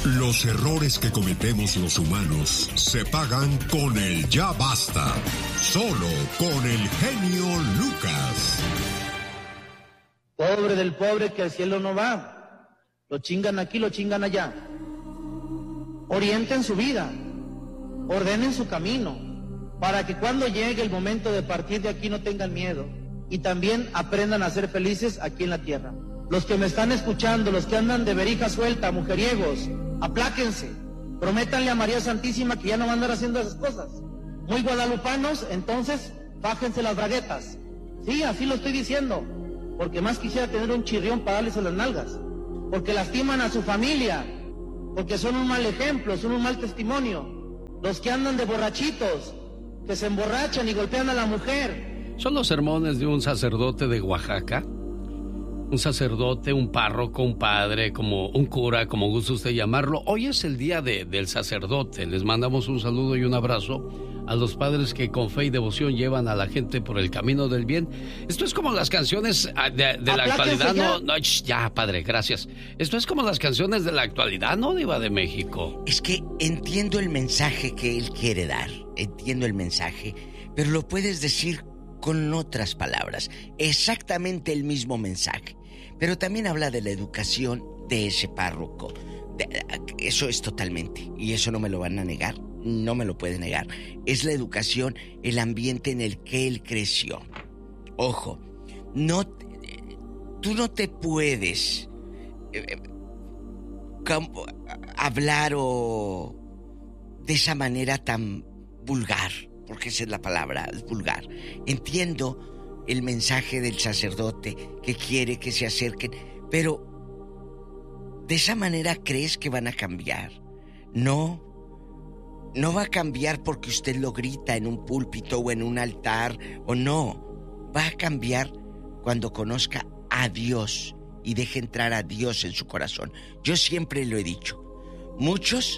Los errores que cometemos los humanos se pagan con el ya basta. Solo con el genio Lucas. Pobre del pobre que al cielo no va. Lo chingan aquí, lo chingan allá. Orienten su vida. Ordenen su camino. Para que cuando llegue el momento de partir de aquí no tengan miedo. Y también aprendan a ser felices aquí en la tierra. Los que me están escuchando, los que andan de verija suelta, mujeriegos, apláquense. Prométanle a María Santísima que ya no van a andar haciendo esas cosas. Muy guadalupanos, entonces, bájense las braguetas. Sí, así lo estoy diciendo. Porque más quisiera tener un chirrión para darles a las nalgas. Porque lastiman a su familia. Porque son un mal ejemplo, son un mal testimonio. Los que andan de borrachitos, que se emborrachan y golpean a la mujer. Son los sermones de un sacerdote de Oaxaca. Un sacerdote, un párroco, un padre, como un cura, como gusta usted llamarlo. Hoy es el día del sacerdote. Les mandamos un saludo y un abrazo a los padres que con fe y devoción llevan a la gente por el camino del bien. Esto es como las canciones de la actualidad. No, ya, padre, gracias. Esto es como las canciones de la actualidad, ¿no, Diva de México? Es que entiendo el mensaje que él quiere dar. Entiendo el mensaje, pero lo puedes decir con otras palabras. Exactamente el mismo mensaje. Pero también habla de la educación de ese párroco. Eso es totalmente. Y eso no me lo van a negar. No me lo puede negar. Es la educación, el ambiente en el que él creció. Ojo, tú no te puedes hablar de esa manera tan vulgar, porque esa es la palabra, es vulgar. Entiendo el mensaje del sacerdote que quiere que se acerquen, pero ¿de esa manera crees que van a cambiar? No va a cambiar porque usted lo grita en un púlpito o en un altar, o no. Va a cambiar cuando conozca a Dios y deje entrar a Dios en su corazón. Yo siempre lo he dicho. Muchos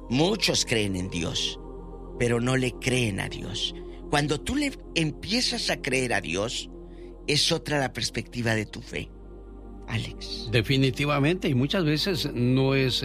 creen en Dios, pero no le creen a Dios. Cuando tú le empiezas a creer a Dios, es otra la perspectiva de tu fe, Alex. Definitivamente, y muchas veces no es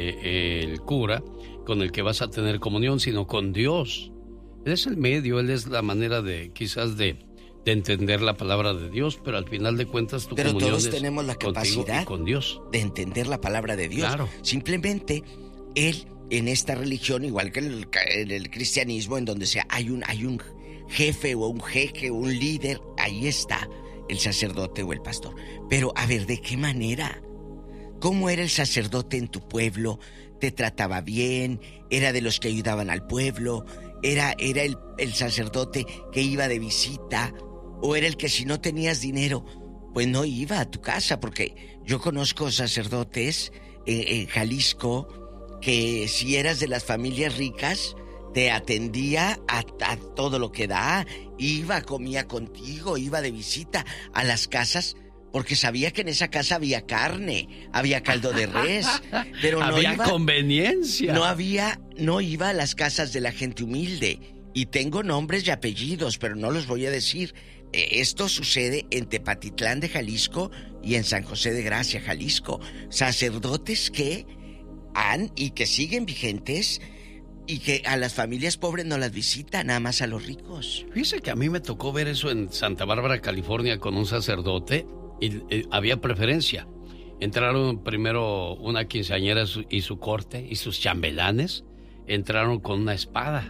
el cura con el que vas a tener comunión, sino con Dios. Él es el medio, Él es la manera de, quizás, de entender la palabra de Dios, pero al final de cuentas tu comunión es pero todos tenemos la capacidad con Dios, de entender la palabra de Dios. Claro. Simplemente, Él, en esta religión, igual que en el cristianismo, en donde hay un jefe o un jeque o un líder, ahí está el sacerdote o el pastor. Pero, a ver, ¿de qué manera? ¿Cómo era el sacerdote en tu pueblo? ¿Te trataba bien? ¿Era de los que ayudaban al pueblo? ¿Era el sacerdote que iba de visita? ¿O era el que si no tenías dinero, pues no iba a tu casa? Porque yo conozco sacerdotes en Jalisco que si eras de las familias ricas, te atendía a todo lo que da. Iba, comía contigo, iba de visita a las casas, porque sabía que en esa casa había carne, había caldo de res, pero no había conveniencia. No iba a las casas de la gente humilde. Y tengo nombres y apellidos, pero no los voy a decir. Esto sucede en Tepatitlán de Jalisco y en San José de Gracia, Jalisco. Sacerdotes que han y que siguen vigentes y que a las familias pobres no las visitan, nada más a los ricos. Fíjese que a mí me tocó ver eso en Santa Bárbara, California, con un sacerdote y había preferencia. Entraron primero una quinceañera y su corte y sus chambelanes. Entraron con una espada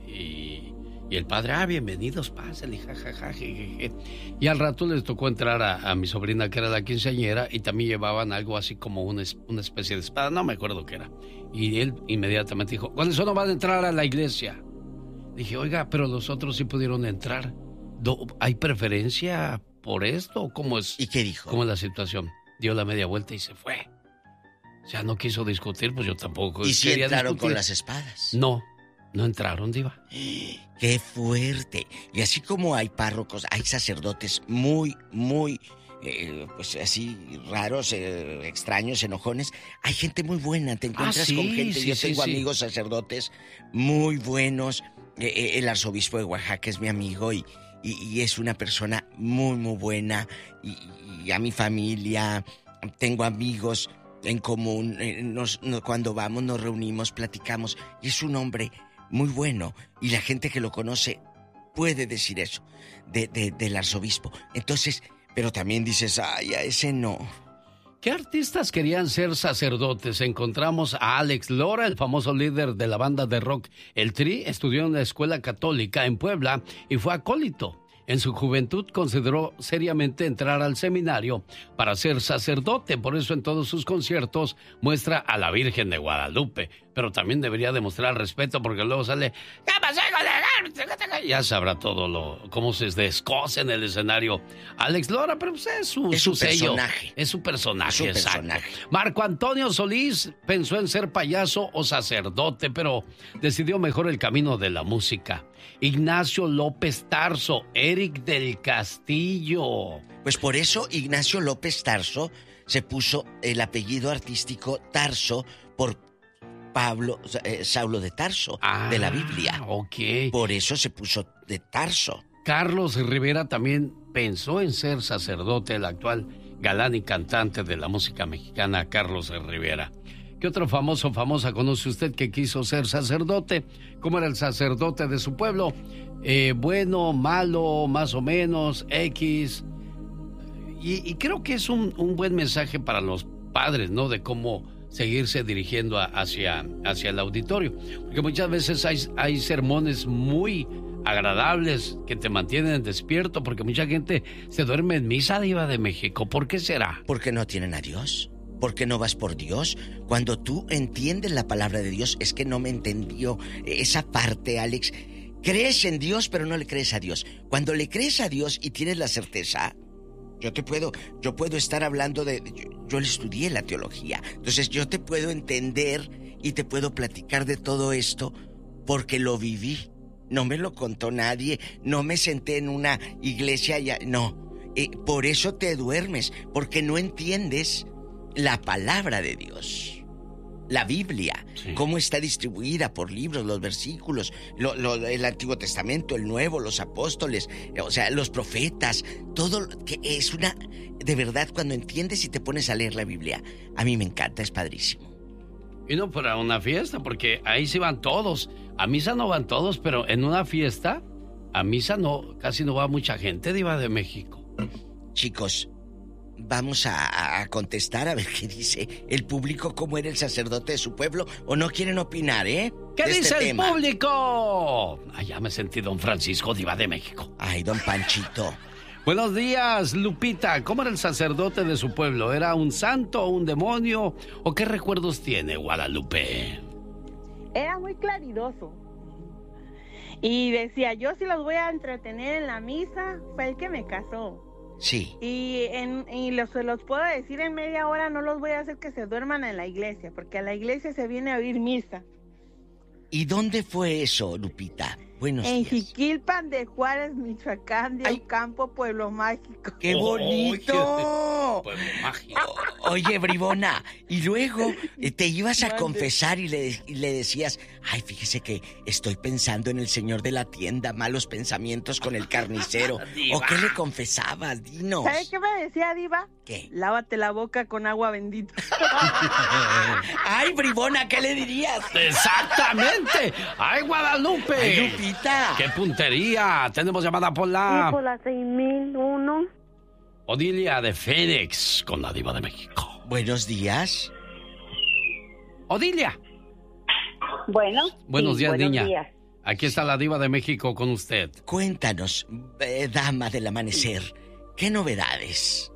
y el padre, bienvenidos, pásenle, jajaja, jejeje. Y al rato les tocó entrar a mi sobrina, que era la quinceañera, y también llevaban algo así como una especie de espada, no me acuerdo qué era. Y él inmediatamente dijo, con eso no van a entrar a la iglesia. Dije, oiga, pero los otros sí pudieron entrar. ¿Hay preferencia por esto? ¿Cómo es? ¿Y qué dijo? ¿Cómo es la situación? Dio la media vuelta y se fue. O sea, no quiso discutir, pues yo tampoco. ¿Y si entraron con las espadas? No entraron, Diva. ¡Qué fuerte! Y así como hay párrocos, hay sacerdotes muy, pues así raros, extraños, enojones. Hay gente muy buena, te encuentras con gente. Yo tengo amigos sacerdotes muy buenos. El arzobispo de Oaxaca es mi amigo y es una persona muy, muy buena. Y a mi familia, tengo amigos en común, cuando vamos nos reunimos, platicamos, y es un hombre muy bueno, y la gente que lo conoce puede decir eso del arzobispo. Entonces, pero también dices, ay, a ese no. ¿Qué artistas querían ser sacerdotes? Encontramos a Alex Lora, el famoso líder de la banda de rock El Tri. Estudió en la escuela católica en Puebla y fue acólito. En su juventud consideró seriamente entrar al seminario para ser sacerdote. Por eso en todos sus conciertos muestra a la Virgen de Guadalupe. Pero también debería demostrar respeto porque luego sale... ¿Qué pasó? Ya sabrá todo cómo se descoce en el escenario Alex Lora, pero pues es su sello. Personaje. Es su personaje. Es su exacto. personaje. Marco Antonio Solís pensó en ser payaso o sacerdote, pero decidió mejor el camino de la música. Ignacio López Tarso, Eric del Castillo. Pues por eso Ignacio López Tarso se puso el apellido artístico Tarso por Saulo de Tarso, de la Biblia. Ok. Por eso se puso de Tarso. Carlos Rivera también pensó en ser sacerdote, el actual galán y cantante de la música mexicana, Carlos Rivera. ¿Qué otro famosa conoce usted que quiso ser sacerdote? ¿Cómo era el sacerdote de su pueblo? Bueno, malo, más o menos, X. Y creo que es un buen mensaje para los padres, ¿no? De cómo seguirse dirigiendo hacia el auditorio. Porque muchas veces hay sermones muy agradables que te mantienen despierto, porque mucha gente se duerme en misa, Diva de México. ¿Por qué será? Porque no tienen a Dios. ¿Por qué no vas por Dios? Cuando tú entiendes la palabra de Dios, es que no me entendió esa parte, Alex. Crees en Dios, pero no le crees a Dios. Cuando le crees a Dios y tienes la certeza, yo puedo estar hablando yo estudié la teología. Entonces yo te puedo entender y te puedo platicar de todo esto porque lo viví. No me lo contó nadie, no me senté en una iglesia no. Por eso te duermes, porque no entiendes la palabra de Dios, la Biblia, sí. Cómo está distribuida por libros, los versículos, el Antiguo Testamento, el Nuevo, los apóstoles, o sea, los profetas, todo que es de verdad, cuando entiendes y te pones a leer la Biblia, a mí me encanta, es padrísimo. Y no para una fiesta, porque ahí sí van todos. A misa no van todos, pero en una fiesta, a misa casi no va mucha gente, Diva de México. Chicos, vamos a contestar a ver qué dice el público, cómo era el sacerdote de su pueblo, o no quieren opinar, ¿eh? ¿Qué dice el público? Ya me sentí don Francisco, Diva de México. Ay, don Panchito. Buenos días, Lupita. ¿Cómo era el sacerdote de su pueblo? ¿Era un santo, un demonio? ¿O qué recuerdos tiene, Guadalupe? Era muy claridoso. Y decía, yo sí los voy a entretener en la misa. Fue el que me casó. Sí. Y se los puedo decir en media hora, no los voy a hacer que se duerman en la iglesia, porque a la iglesia se viene a oír misa. ¿Y dónde fue eso, Lupita? Buenos días. En Jiquilpan de Juárez, Michoacán, de Ocampo, Pueblo Mágico. ¡Qué bonito! Pueblo Mágico. Oye, bribona, y luego te ibas a confesar y le decías, ay, fíjese que estoy pensando en el señor de la tienda, malos pensamientos con el carnicero. ¿O qué le confesabas? Dinos. ¿Sabe qué me decía, Diva? ¿Qué? Lávate la boca con agua bendita. Ay, bribona, ¿qué le dirías? Exactamente. Ay, Guadalupe. Ay, Lupita. ¡Qué puntería! Tenemos llamada por la... Sí, por la 6001. Odilia de Fénix, con la Diva de México. Buenos días. Odilia. Bueno. Buenos días, niña. Días. Aquí está la Diva de México con usted. Cuéntanos, dama del amanecer, ¿qué novedades?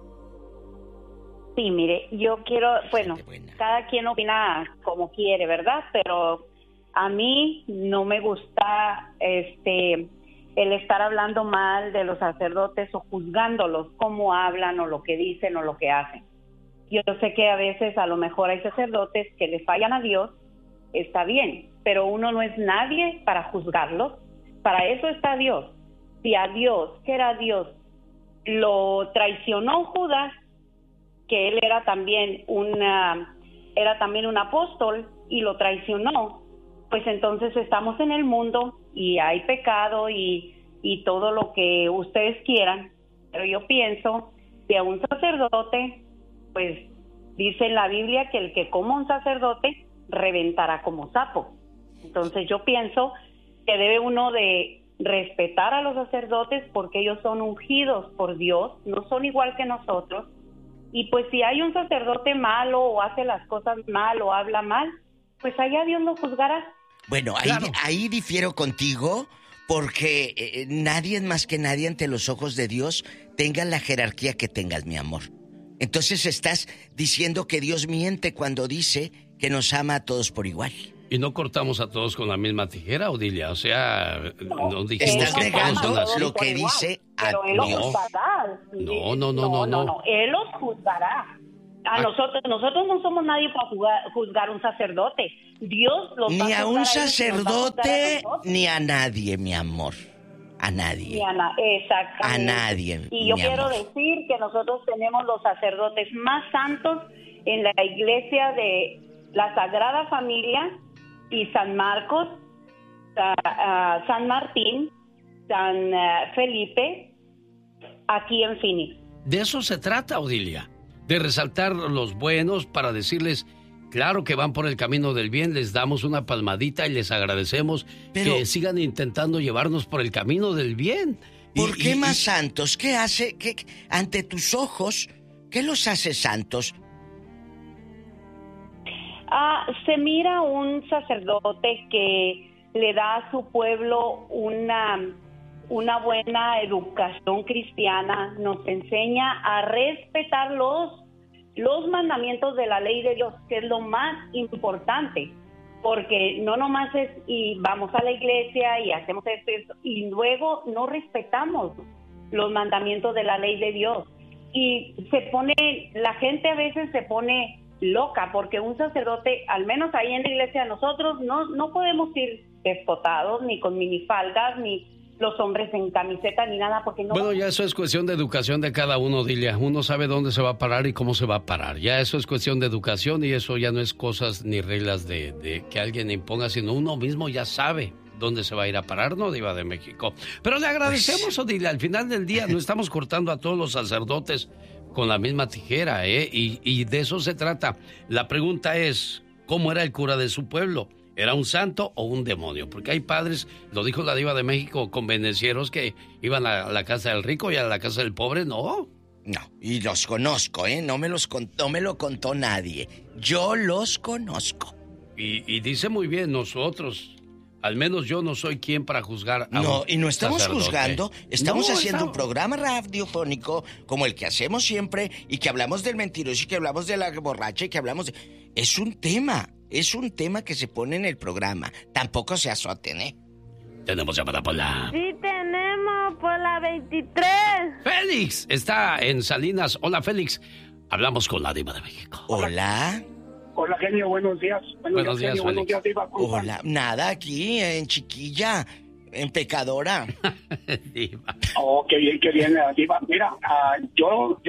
Sí, mire, yo quiero, bueno, cada quien opina como quiere, ¿verdad? Pero a mí no me gusta el estar hablando mal de los sacerdotes o juzgándolos, cómo hablan o lo que dicen o lo que hacen. Yo sé que a veces a lo mejor hay sacerdotes que le fallan a Dios, está bien, pero uno no es nadie para juzgarlos. Para eso está Dios. Si a Dios, que era Dios, lo traicionó Judas, que él era también un apóstol y lo traicionó, pues entonces estamos en el mundo y hay pecado y todo lo que ustedes quieran, pero yo pienso que a un sacerdote, pues Dice en la Biblia que el que coma un sacerdote reventará como sapo. Entonces yo pienso que debe uno de respetar a los sacerdotes porque ellos son ungidos por Dios, no son igual que nosotros. Y pues si hay un sacerdote malo o hace las cosas mal o habla mal, pues allá Dios lo juzgará. Bueno, ahí difiero contigo, porque nadie más que nadie ante los ojos de Dios tenga la jerarquía que tengas, mi amor. Entonces estás diciendo que Dios miente cuando dice que nos ama a todos por igual. Y no cortamos a todos con la misma tijera, Odilia. O sea, no dijimos estás que negando todos son así. lo que dice pero él los juzgará. No. Él los juzgará. Nosotros no somos nadie para juzgar un sacerdote. Dios los ni va a un sacerdote ni a nadie, mi amor. A nadie. Exactamente. A nadie. Y yo quiero amor. decir que nosotros tenemos los sacerdotes más santos en la iglesia de la Sagrada Familia y San Marcos, San Martín, San Felipe, aquí en Phoenix. De eso se trata, Odilia. De resaltar los buenos para decirles, claro que van por el camino del bien, les damos una palmadita y les agradecemos que sigan intentando llevarnos por el camino del bien. ¿Por qué más santos? ¿Qué hace? Ante tus ojos, ¿qué los hace santos? Se mira un sacerdote que le da a su pueblo una buena educación cristiana, nos enseña a respetar los mandamientos de la ley de Dios, que es lo más importante, porque no nomás es y vamos a la iglesia y hacemos esto y luego no respetamos los mandamientos de la ley de Dios. Y la gente a veces se pone loca, porque un sacerdote, al menos ahí en la iglesia nosotros, no podemos ir despotados, ni con minifaldas, ni los hombres en camiseta, ni nada, porque no... Bueno, ya eso es cuestión de educación de cada uno, Dilia. Uno sabe dónde se va a parar y cómo se va a parar. Ya eso es cuestión de educación y eso ya no es cosas ni reglas de que alguien imponga, sino uno mismo ya sabe dónde se va a ir a parar, ¿no, Diva de México? Pero le agradecemos, Odilia. Al final del día no estamos cortando a todos los sacerdotes con la misma tijera, ¿eh? Y de eso se trata. La pregunta es, ¿cómo era el cura de su pueblo? ¿Era un santo o un demonio? Porque hay padres, lo dijo la Diva de México, convenencieros que iban a la casa del rico y a la casa del pobre, ¿no? No, y los conozco, ¿eh? No me lo contó nadie. Yo los conozco. Y dice muy bien, nosotros, al menos yo no soy quien para juzgar a No, un y no estamos sacerdote. juzgando, estamos haciendo un programa radiofónico como el que hacemos siempre y que hablamos del mentiroso y que hablamos de la borracha y que hablamos de... Es un tema que se pone en el programa. Tampoco se azoten, ¿eh? Tenemos llamada por la... Sí, tenemos por la 23. Félix está en Salinas. Hola, Félix. Hablamos con la Diva de México. Hola. Hola, genio, buenos días. Buenos días, genio, buenos días, Diva. Hola. Nada, aquí en chiquilla, en pecadora. Diva. Oh, qué bien, Diva. Mira, yo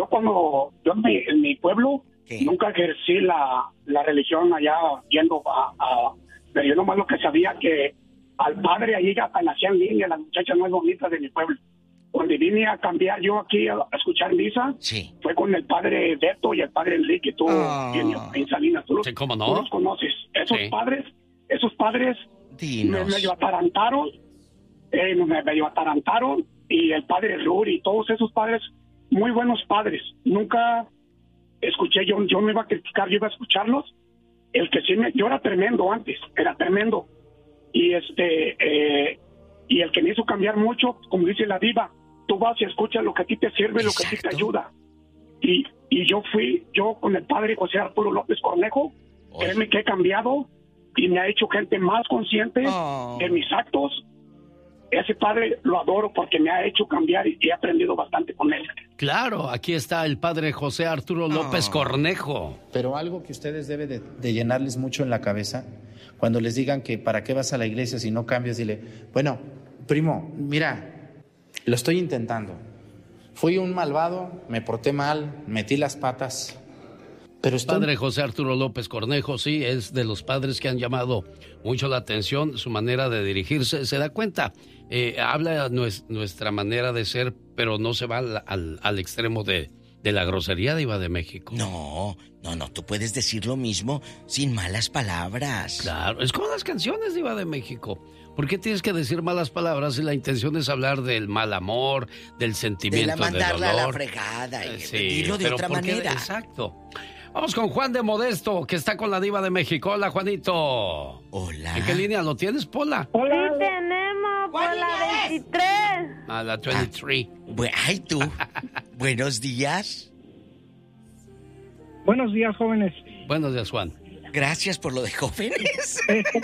en mi pueblo... ¿Qué? Nunca ejercí la religión allá yendo pero yo nomás lo que sabía que al padre allí ya nacían niñas, las muchachas más bonitas de mi pueblo. Donde vine a cambiar yo aquí a escuchar misa, Sí. fue con el padre Beto y el padre Enrique, tú, en Salinas, tú Sí, ¿cómo no? tú los conoces. Esos Sí. padres Dinos. me medio atarantaron y el padre Ruri y todos esos padres, muy buenos padres. Nunca escuché, yo no iba a criticar, yo iba a escucharlos. El que sí yo era tremendo antes, era tremendo. Y y el que me hizo cambiar mucho, como dice la Diva, tú vas y escuchas lo que a ti te sirve, lo que a ti te ayuda. Y yo con el padre José Arturo López Cornejo, créeme que he cambiado y me ha hecho gente más consciente de mis actos. Ese padre lo adoro porque me ha hecho cambiar y he aprendido bastante con él. Claro, aquí está el padre José Arturo López Cornejo. Pero algo que ustedes deben de llenarles mucho en la cabeza, cuando les digan que para qué vas a la iglesia si no cambias, dile, bueno, primo, mira, lo estoy intentando. Fui un malvado, me porté mal, metí las patas, pero Padre José Arturo López Cornejo, sí, es de los padres que han llamado mucho la atención, su manera de dirigirse, se da cuenta, habla nuestra manera de ser, pero no se va al extremo de de la grosería, Diva de México. No, tú puedes decir lo mismo sin malas palabras. Claro, es como las canciones, Diva de México. ¿Por qué tienes que decir malas palabras si la intención es hablar del mal amor, del sentimiento, del dolor? De mandarla a la fregada, dilo de otra manera. Exacto. Vamos con Juan de Modesto, que está con la Diva de México. Hola, Juanito. Hola. ¿En qué línea lo tienes, Pola? Hola. Sí tenemos, por la 23. A la 23. Ay, tú. Buenos días. Buenos días, jóvenes. Buenos días, Juan. Gracias por lo de jóvenes.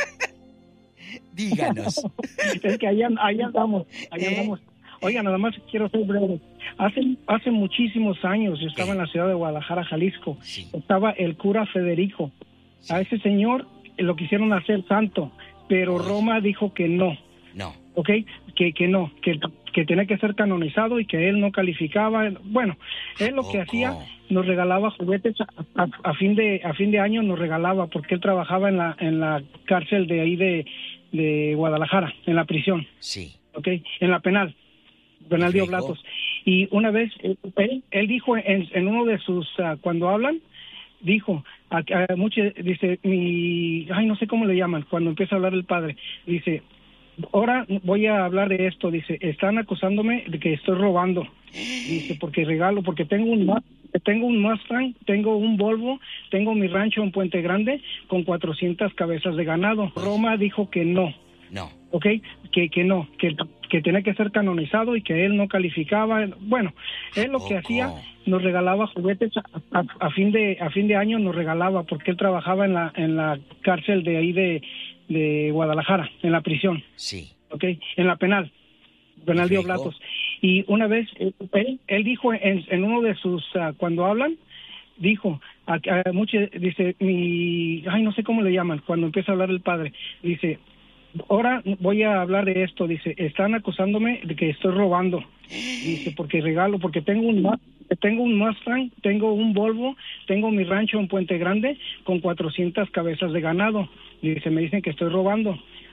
Díganos. Es que ahí andamos. Oiga, nada más quiero ser breve. Hace muchísimos años yo estaba en la ciudad de Guadalajara, Jalisco. Sí. Estaba el cura Federico. A ese señor lo quisieron hacer santo, pero Roma dijo que no. No. ¿Ok? Que no, que tenía que ser canonizado y que él no calificaba. Bueno, él lo que hacía, nos regalaba juguetes a fin de año, nos regalaba, porque él trabajaba en la cárcel de ahí de Guadalajara, en la prisión. Sí. ¿Ok? En la penal de Oblatos. Y una vez, él dijo en uno de sus, cuando hablan, dijo, dice, no sé cómo le llaman, cuando empieza a hablar el padre, dice, ahora voy a hablar de esto, dice, están acusándome de que estoy robando, dice, porque tengo un Mustang, tengo un Volvo, tengo mi rancho en Puente Grande con 400 cabezas de ganado. Roma dijo que no. No. ¿Ok? Que no, que tenía que ser canonizado y que él no calificaba. Bueno, él lo que hacía, nos regalaba juguetes a fin de año, nos regalaba, porque él trabajaba en la cárcel de ahí de Guadalajara, en la prisión. Sí. ¿Ok? En la penal de Oblatos. Y una vez, él dijo en uno de sus, cuando hablan, dijo, dice, no sé cómo le llaman, cuando empieza a hablar el padre, dice, ahora voy a hablar de esto, dice, están acusándome de que estoy robando, dice, porque tengo un Mustang, tengo un Volvo, tengo mi rancho en Puente Grande con 400 cabezas de ganado, dice, me dicen que estoy robando,